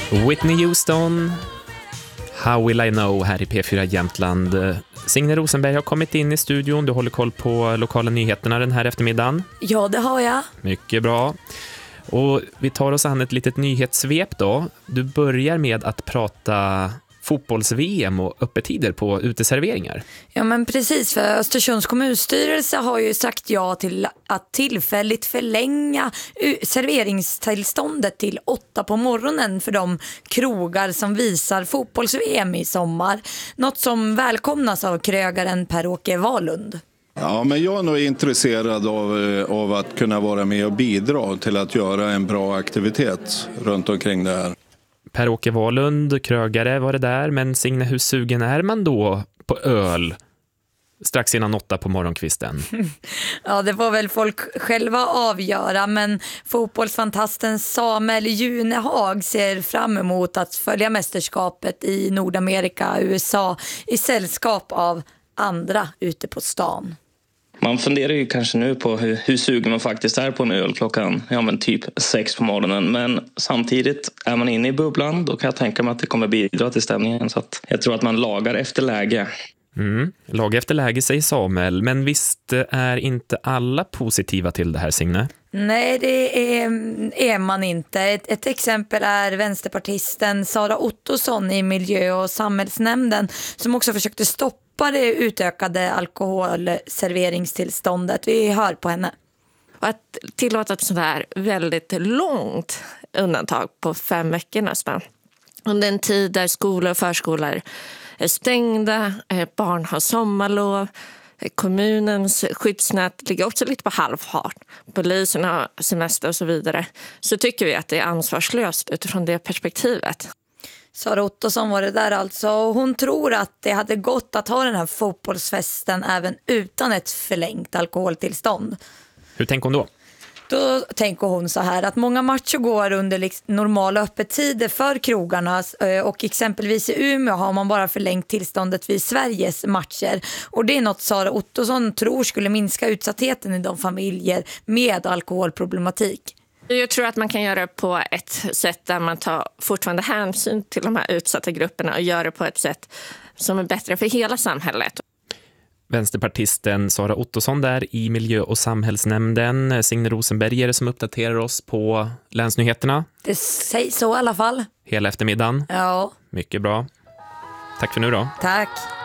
Whitney Houston, How Will I Know här i P4 Jämtland. Signe Rosenberg har kommit in i studion. Du håller koll på lokala nyheterna den här eftermiddagen. Ja, det har jag. Mycket bra. Och vi tar oss an ett litet nyhetssvep då. Du börjar med att prata fotbolls-VM och öppettider på uteserveringar. Ja, men precis, för Östersunds kommunstyrelse har ju sagt ja till att tillfälligt förlänga serveringstillståndet till 8 på morgonen för de krogar som visar fotbolls-VM i sommar. Något som välkomnas av krögaren Per-Åke Wahlund. Ja, men jag är nog intresserad av att kunna vara med och bidra till att göra en bra aktivitet runt omkring det här. Per-Åke Wahlund, krögare var det där, men Signe, hur sugen är man då på öl strax innan 8 på morgonkvisten? Ja, det får väl folk själva avgöra, men fotbollsfantasten Samuel Junehag ser fram emot att följa mästerskapet i Nordamerika, USA, i sällskap av andra ute på stan. Man funderar ju kanske nu på hur sugen man faktiskt är på en öl klockan typ 6 på morgonen. Men samtidigt är man inne i bubblan, då kan jag tänka mig att det kommer bidra till stämningen. Så att jag tror att man lagar efter läge. Lag efter läge, säger Samuel. Men visst är inte alla positiva till det här, Signe? Nej, det är man inte. Ett exempel är vänsterpartisten Sara Ottosson i miljö- och samhällsnämnden som också försökte stoppa det utökade alkoholserveringstillståndet. Vi hör på henne. Och att tillåta ett sådär väldigt långt undantag på 5 veckor nästan. Under en tid där skolor och förskolor är stängda, barn har sommarlov, kommunens skyddsnät ligger också lite på halvfart, polisen har semester och så vidare, så tycker vi att det är ansvarslöst utifrån det perspektivet. Sara Ottosson var det där alltså. Hon tror att det hade gått att ha den här fotbollsfesten även utan ett förlängt alkoholtillstånd. Hur tänker hon då? Då tänker hon så här att många matcher går under normala öppettider för krogarna, och exempelvis i Umeå har man bara förlängt tillståndet vid Sveriges matcher, och det är något Sara Ottosson tror skulle minska utsattheten i de familjer med alkoholproblematik. Jag tror att man kan göra det på ett sätt där man tar fortfarande hänsyn till de här utsatta grupperna och gör det på ett sätt som är bättre för hela samhället. Vänsterpartisten Sara Ottosson där i miljö- och samhällsnämnden. Signe Rosenberg är det som uppdaterar oss på länsnyheterna. Det sägs så i alla fall. Hela eftermiddagen. Ja. Mycket bra. Tack för nu då. Tack.